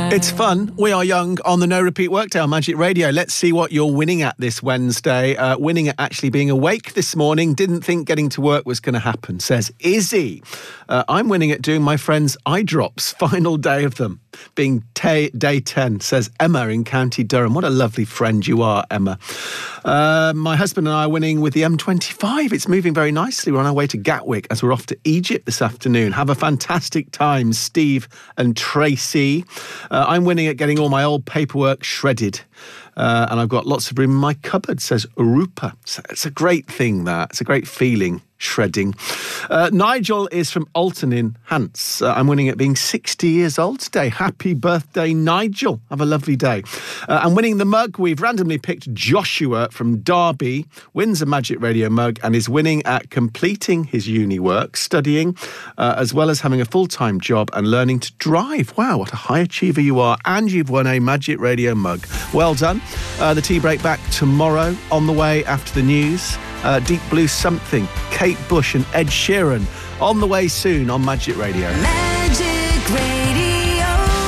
It's fun. We are young on the No Repeat Workday on Magic Radio. Let's see what you're winning at this Wednesday. Winning at actually being awake this morning. Didn't think getting to work was going to happen, says Izzy. I'm winning at doing my friend's eye drops. Final day of them. Being day 10, says Emma in County Durham. What a lovely friend you are, Emma. My husband and I are winning with the M25. It's moving very nicely. We're on our way to Gatwick as we're off to Egypt this afternoon. Have a fantastic time, Steve and Tracy. I'm winning at getting all my old paperwork shredded. And I've got lots of room in my cupboard, says Rupa. It's a great thing, that. It's a great feeling, shredding. Nigel is from Alton in Hants. I'm winning at being 60 years old today. Happy birthday, Nigel. Have a lovely day. I'm winning the mug. We've randomly picked Joshua from Derby, wins a Magic Radio mug and is winning at completing his uni work, studying, as well as having a full-time job and learning to drive. Wow, what a high achiever you are. And you've won a Magic Radio mug. Well done. The tea break back tomorrow. On the way after the news, Deep Blue Something, Kate Bush and Ed Sheeran. On the way soon on Magic Radio. Magic Radio.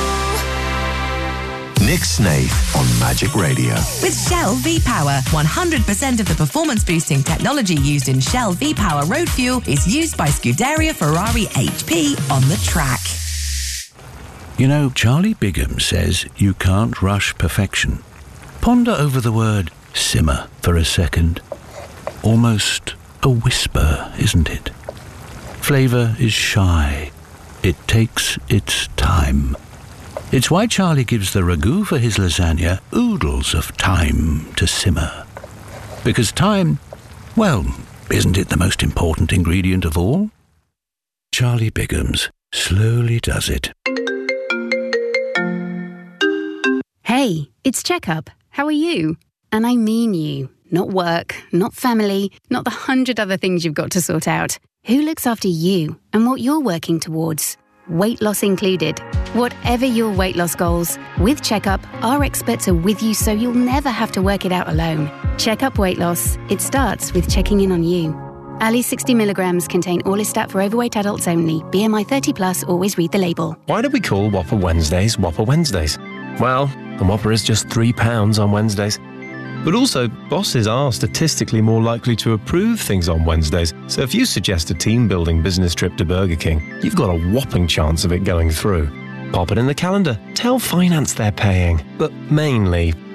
Nick Snaith on Magic Radio. With Shell V-Power, 100% of the performance-boosting technology used in Shell V-Power road fuel is used by Scuderia Ferrari HP on the track. You know, Charlie Bigham says you can't rush perfection. Ponder over the word simmer for a second. Almost a whisper, isn't it? Flavour is shy. It takes its time. It's why Charlie gives the ragu for his lasagna oodles of time to simmer. Because time, well, isn't it the most important ingredient of all? Charlie Bigham's slowly does it. Hey, it's Checkup. How are you? And I mean you. Not work, not family, not the 100 other things you've got to sort out. Who looks after you and what you're working towards? Weight loss included. Whatever your weight loss goals, with Checkup, our experts are with you so you'll never have to work it out alone. Checkup Weight Loss. It starts with checking in on you. Ali 60 milligrams contain Orlistat for overweight adults only. BMI 30 plus, always read the label. Why do we call Whopper Wednesdays Whopper Wednesdays? Well, the Whopper is just £3 on Wednesdays. But also, bosses are statistically more likely to approve things on Wednesdays. So if you suggest a team-building business trip to Burger King, you've got a whopping chance of it going through. Pop it in the calendar. Tell finance they're paying. But mainly,